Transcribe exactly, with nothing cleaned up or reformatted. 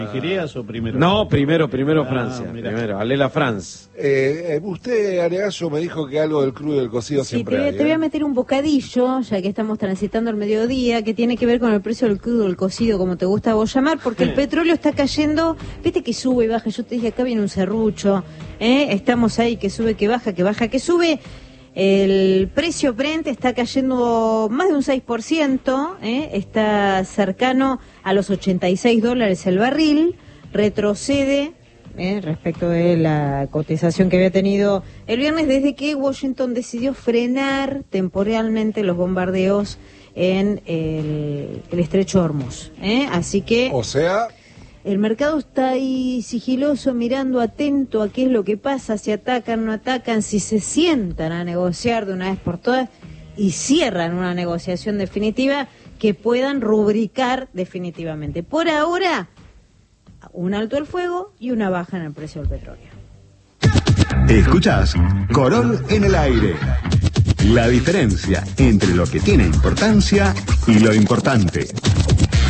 ¿Nigerías o primero? No, primero, primero Ah, Francia. mirá. Primero, Alela France. Eh, eh, usted, Aregazo, me dijo que algo del crudo y del cocido Sí, siempre te voy, a, hay, te voy a ¿eh? meter un bocadillo, ya que estamos transitando el mediodía, que tiene que ver con el precio del crudo, el cocido, como te gusta a vos llamar, porque el petróleo está cayendo, viste que sube y baja, yo te dije, acá viene un serrucho, ¿eh? Estamos ahí, que sube, que baja, que baja, que sube. El precio Brent está cayendo más de un seis por ciento, ¿eh? Está cercano a los ochenta y seis dólares el barril, retrocede ¿eh? respecto de la cotización que había tenido el viernes desde que Washington decidió frenar temporalmente los bombardeos en el, el estrecho de Hormuz. ¿eh? Así que... O sea... El mercado está ahí sigiloso, mirando atento a qué es lo que pasa, si atacan, no atacan, si se sientan a negociar de una vez por todas y cierran una negociación definitiva que puedan rubricar definitivamente. Por ahora, un alto el fuego y una baja en el precio del petróleo. Escuchás Corol en el aire. La diferencia entre lo que tiene importancia y lo importante.